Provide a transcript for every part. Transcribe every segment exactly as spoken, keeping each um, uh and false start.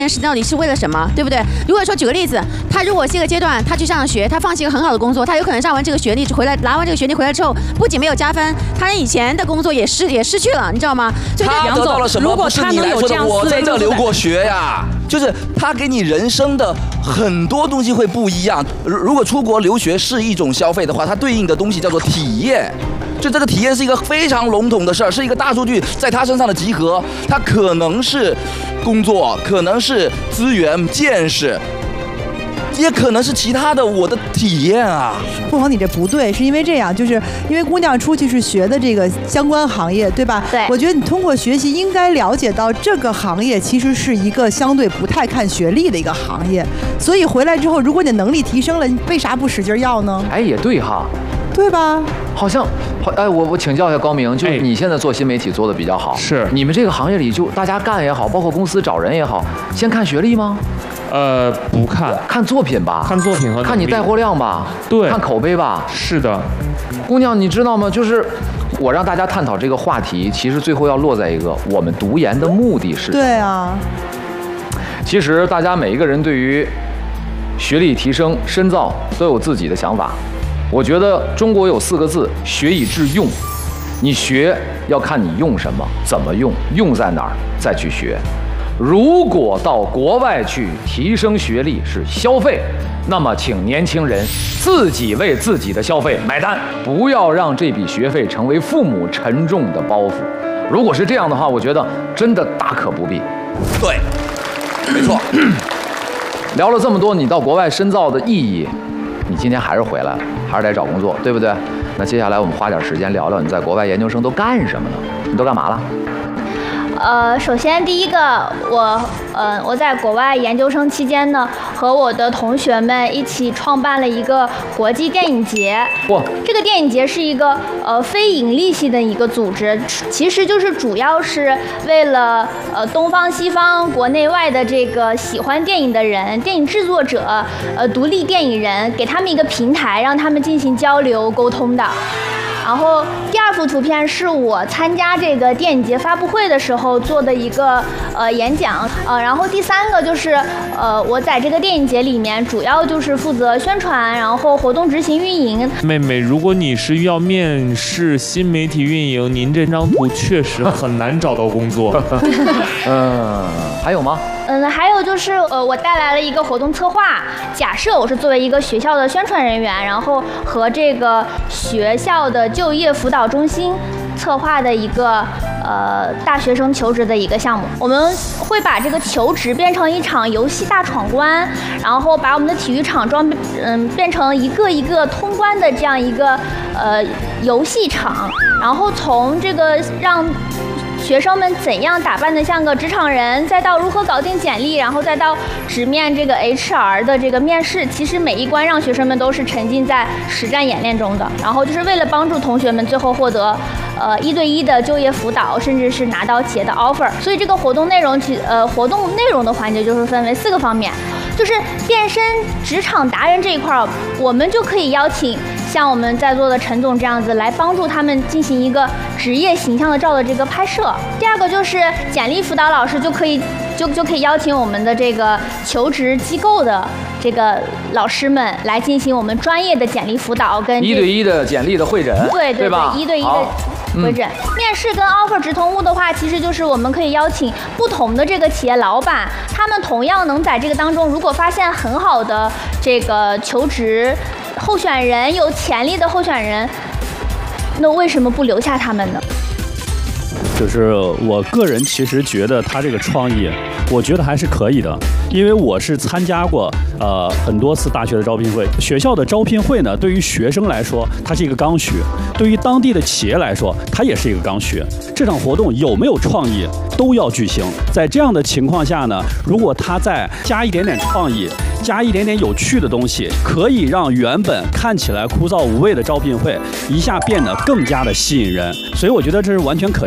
事到底是为了什么，对不对？如果说举个例子，他如果这个阶段他去上学，他放弃一个很好的工作，他有可能上完这个学历回来，拿完这个学历回来之后，不仅没有加分，他以前的工作也失也失去了，你知道吗？ 所以他得到了什么？不是你来说的，我在这留过学呀。就是他给你人生的很多东西会不一样。如果出国留学是一种消费的话，它对应的东西叫做体验。就这个体验是一个非常笼统的事儿，是一个大数据在他身上的集合。它可能是工作，可能是资源、见识，也可能是其他的我的体验啊。 凤凰，你这不对，是因为这样，就是因为姑娘出去是学的这个相关行业，对吧？ 对。 我觉得你通过学习应该了解到这个行业其实是一个相对不太看学历的一个行业，所以回来之后，如果你能力提升了，你为啥不使劲要呢？ 哎，也对哈。 对吧？ 好像，好，哎，我我请教一下高明，就是你现在做新媒体做的比较好， 是你们这个行业里就大家干也好，包括公司找人也好，先看学历吗？ 呃，不看， 看作品吧， 看作品和看你带货量吧， 对， 看口碑吧。 是的， 姑娘，你知道吗？就是我让大家探讨这个话题，其实最后要落在一个我们读研的目的是什么？ 对啊。 其实大家每一个人对于学历提升、深造都有自己的想法。我觉得中国有四个字：学以致用。你学要看你用什么，怎么用，用在哪儿，再去学。如果到国外去提升学历是消费，那么请年轻人自己为自己的消费买单，不要让这笔学费成为父母沉重的包袱。如果是这样的话，我觉得真的大可不必。 对，没错。 聊了这么多，你到国外深造的意义，你今天还是回来了，还是得找工作，对不对？那接下来我们花点时间聊聊你在国外研究生都干什么呢？你都干嘛了？ 呃，首先第一个，我呃我在国外研究生期间呢，和我的同学们一起创办了一个国际电影节。 哇！ 这个电影节是一个呃非盈利性的一个组织，其实就是主要是为了呃东方西方国内外的这个喜欢电影的人、电影制作者、呃独立电影人，给他们一个平台，让他们进行交流沟通的。然后第二幅图片是我参加这个电影节发布会的时候做的一个呃演讲，呃，然后第三个就是呃我在这个电影节里面主要就是负责宣传，然后活动执行运营。 妹妹，如果你是要面试新媒体运营，您这张图确实很难找到工作。 嗯，还有吗？ 嗯，还有就是呃我带来了一个活动策划，假设我是作为一个学校的宣传人员，然后和这个学校的就业辅导中心策划的一个呃大学生求职的一个项目。我们会把这个求职变成一场游戏大闯关，然后把我们的体育场装嗯变成一个一个通关的这样一个呃游戏场，然后从这个让学生们怎样打扮得像个职场人，再到如何搞定简历，然后再到直面这个 H R 的这个面试，其实每一关让学生们都是沉浸在实战演练中的。然后就是为了帮助同学们最后获得呃一对一的就业辅导，甚至是拿到企业的 offer。所以这个活动内容其呃活动内容的环节就是分为四个方面，就是变身职场达人这一块，我们就可以邀请像我们在座的陈总这样子来帮助他们进行一个职业形象的照的这个拍摄。第二个就是简历辅导老师就可以就就可以邀请我们的这个求职机构的这个老师们来进行我们专业的简历辅导跟一对一的简历的会诊， 对对对吧？ 一对一的会诊。嗯、面试跟 offer 直通物的话，其实就是我们可以邀请不同的这个企业老板，他们同样能在这个当中，如果发现很好的这个求职候选人，有潜力的候选人，那为什么不留下他们呢？ 就是我个人其实觉得他这个创意，我觉得还是可以的，因为我是参加过呃很多次大学的招聘会。学校的招聘会呢，对于学生来说它是一个刚需，对于当地的企业来说它也是一个刚需。这场活动有没有创意都要举行。在这样的情况下呢，如果他再加一点点创意，加一点点有趣的东西，可以让原本看起来枯燥无味的招聘会一下变得更加的吸引人。所以我觉得这是完全可行的。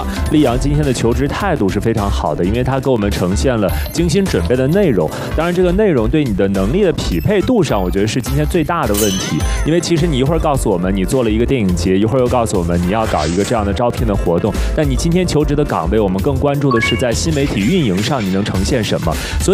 样。丽阳今天的求职态度是非常好的，因为他给我们呈现了精心准备的内容。当然，这个内容对你的能力的匹配度上，我觉得是今天最大的问题。因为其实你一会儿告诉我们你做了一个电影节，一会儿又告诉我们你要搞一个这样的招聘的活动，但你今天求职的岗位，我们更关注的是在新媒体运营上你能呈现什么。所以